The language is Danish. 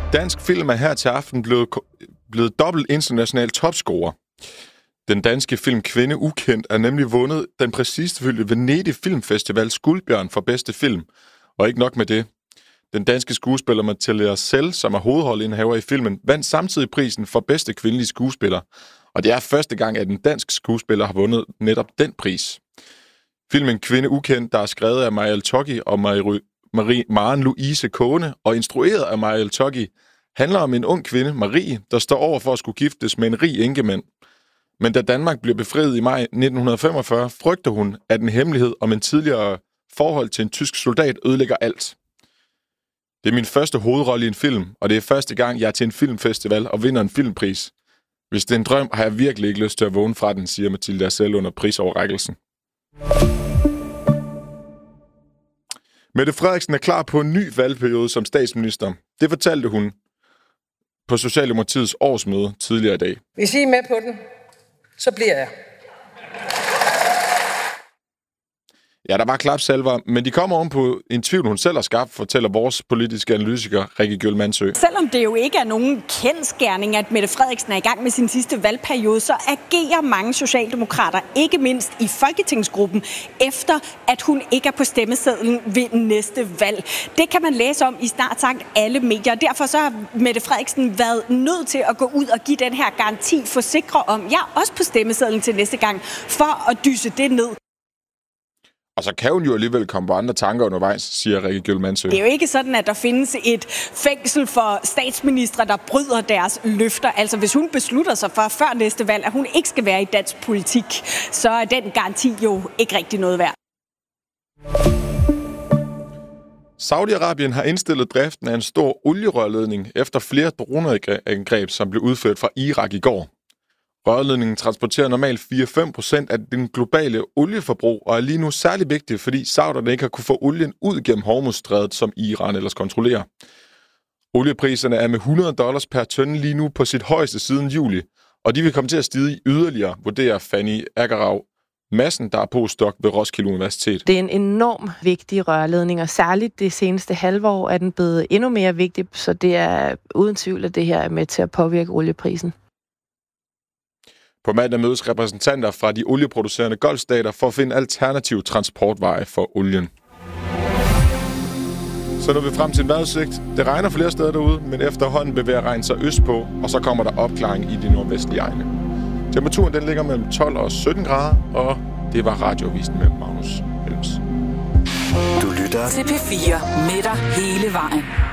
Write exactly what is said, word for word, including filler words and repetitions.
dansk film er her til aften blevet, blevet dobbelt international topscorer. Den danske film Kvinde Ukendt er nemlig vundet den prestigefyldte Venedig Filmfestivals guldbjørn for bedste film. Og ikke nok med det. Den danske skuespiller Mathilda Sell, som er hovedrolleindehaver i filmen, vandt samtidig prisen for bedste kvindelige skuespiller. Og det er første gang, at en dansk skuespiller har vundet netop den pris. Filmen Kvinde Ukendt, der er skrevet af Mariel Toggi og Marie, Marie Maren Louise Kåne og instrueret af Mariel Toggi, handler om en ung kvinde, Marie, der står over for at skulle giftes med en rig enkemand. Men da Danmark bliver befriet i maj nitten femogfyrre, frygter hun, at en hemmelighed om en tidligere forhold til en tysk soldat ødelægger alt. Det er min første hovedrolle i en film, og det er første gang, jeg er til en filmfestival og vinder en filmpris. Hvis det er en drøm, har jeg virkelig ikke lyst til at vågne fra den, siger Mathilda Sell under prisoverrækkelsen. Mette Frederiksen er klar på en ny valgperiode som statsminister. Det fortalte hun på Socialdemokratiets årsmøde tidligere i dag. Hvis I er med på den, så bliver jeg. Ja, der var klapsalver, men de kommer oven på en tvivl, hun selv har skabt, fortæller vores politiske analytiker, Rikke Gjøl Mandsø. Selvom det jo ikke er nogen kendsgerning, at Mette Frederiksen er i gang med sin sidste valgperiode, så agerer mange socialdemokrater, ikke mindst i Folketingsgruppen, efter at hun ikke er på stemmesedlen ved næste valg. Det kan man læse om i snart sagt alle medier. Derfor så har Mette Frederiksen været nødt til at gå ud og give den her garanti, forsikre om, jeg er også på stemmesedlen til næste gang, for at dyse det ned. Og så kan hun jo alligevel komme på andre tanker undervejs, siger Rikke Gjøl Mandsø. Det er jo ikke sådan, at der findes et fængsel for statsministre, der bryder deres løfter. Altså hvis hun beslutter sig for før næste valg, at hun ikke skal være i dansk politik, så er den garanti jo ikke rigtig noget værd. Saudi-Arabien har indstillet driften af en stor olierørledning efter flere droneangreb, som blev udført fra Irak i går. Rørledningen transporterer normalt fire til fem procent af den globale olieforbrug, og er lige nu særlig vigtig, fordi sauderne ikke har kunne få olien ud gennem Hormuzstrædet, som Iran ellers kontrollerer. Oliepriserne er med hundrede dollars per tønde lige nu på sit højeste siden juli, og de vil komme til at stige yderligere, vurderer Fanny Agerau Madsen, der er postdoc ved Roskilde Universitet. Det er en enormt vigtig rørledning, og særligt det seneste halve år er den blevet endnu mere vigtig, så det er uden tvivl, at det her er med til at påvirke olieprisen. På mandag mødes repræsentanter fra de olieproducerende golfstater for at finde alternative transportveje for olien. Så når vi frem til en vejrudsigt. Det regner flere steder derude, men efterhånden bevæger regnen sig østpå, og så kommer der opklaring i de nordvestlige egne. Temperaturen den ligger mellem tolv og sytten grader, og det var Radioavisen med Magnus Helms. Du lytter til P fire med dig hele vejen.